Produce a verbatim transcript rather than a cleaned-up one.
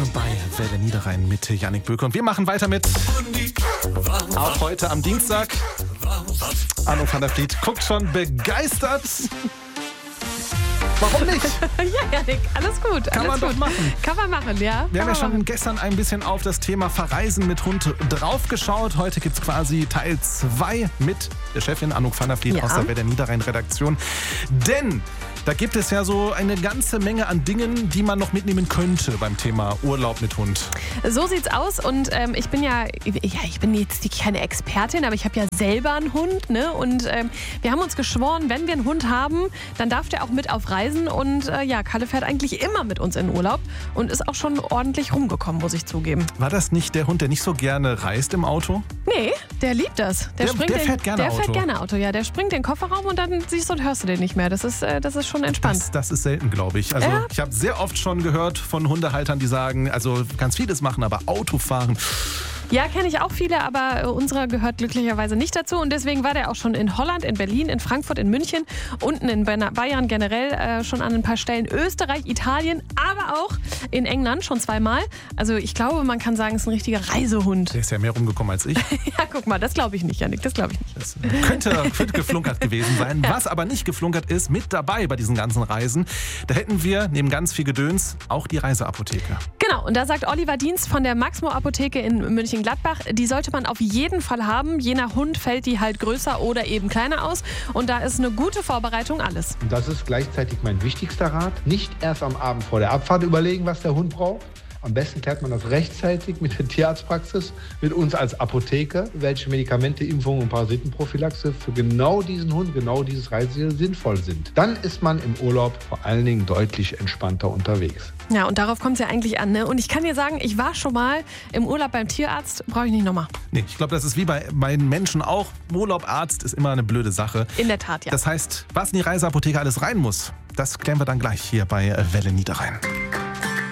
bei Welle Niederrhein mit Jannik Böke. Und wir machen weiter mit, auch heute am Dienstag. Arno van der Vliet guckt schon begeistert. Warum nicht? Ja, Jannik, alles gut. Kann alles man gut. doch machen. Kann man machen, ja. Wir haben ja schon machen. gestern ein bisschen auf das Thema Verreisen mit Hund draufgeschaut. Heute gibt es quasi Teil zwei mit der Chefin Anouk van der Vliet Ja. aus der Welle Niederrhein-Redaktion. Denn da gibt es ja so eine ganze Menge an Dingen, die man noch mitnehmen könnte beim Thema Urlaub mit Hund. So sieht's aus und ähm, ich bin ja, ja, ich bin jetzt keine Expertin, aber ich habe ja selber einen Hund, ne? Und ähm, wir haben uns geschworen, wenn wir einen Hund haben, dann darf der auch mit auf Reisen und äh, ja, Kalle fährt eigentlich immer mit uns in den Urlaub und ist auch schon ordentlich rumgekommen, muss ich zugeben. War das nicht der Hund, der nicht so gerne reist im Auto? Nee, der liebt das. Der, Der- springt der den, fährt gerne der Auto. fährt gerne Auto, ja. Der springt in den Kofferraum und dann siehst du und hörst du den nicht mehr. Das ist, äh, das ist schon entspannt. Das, das ist selten, glaube ich. Also Ja. ich habe sehr oft schon gehört von Hundehaltern, die sagen, also kannst vieles machen, aber Autofahren. Ja, kenne ich auch viele, aber äh, unserer gehört glücklicherweise nicht dazu. Und deswegen war der auch schon in Holland, in Berlin, in Frankfurt, in München, unten in Bena- Bayern generell äh, schon an ein paar Stellen, Österreich, Italien, aber auch in England schon zweimal. Also ich glaube, man kann sagen, es ist ein richtiger Reisehund. Der ist ja mehr rumgekommen als ich. Ja, guck mal, das glaube ich nicht, Jannik, das glaube ich nicht. Das könnte, könnte geflunkert gewesen sein. Was aber nicht geflunkert ist, mit dabei bei diesen ganzen Reisen, da hätten wir neben ganz viel Gedöns auch die Reiseapotheke. Genau, und da sagt Oliver Dienst von der Maxmo-Apotheke in München-Gladbach, die sollte man auf jeden Fall haben. Je nach Hund fällt die halt größer oder eben kleiner aus. Und da ist eine gute Vorbereitung alles. Und das ist gleichzeitig mein wichtigster Rat. Nicht erst am Abend vor der Abfahrt überlegen, was der Hund braucht. Am besten klärt man das rechtzeitig mit der Tierarztpraxis, mit uns als Apotheke, welche Medikamente, Impfungen und Parasitenprophylaxe für genau diesen Hund, genau dieses Reiseziel sinnvoll sind. Dann ist man im Urlaub vor allen Dingen deutlich entspannter unterwegs. Ja, und darauf kommt es ja eigentlich an, ne? Und ich kann dir sagen, ich war schon mal im Urlaub beim Tierarzt, brauche ich nicht nochmal. Nee, ich glaube, das ist wie bei meinen Menschen auch. Urlaub, Arzt ist immer eine blöde Sache. In der Tat, ja. Das heißt, was in die Reiseapotheke alles rein muss, das klären wir dann gleich hier bei Welle Niederrhein.